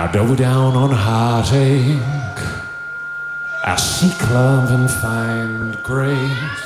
I double down on heartache. I seek love and find grace.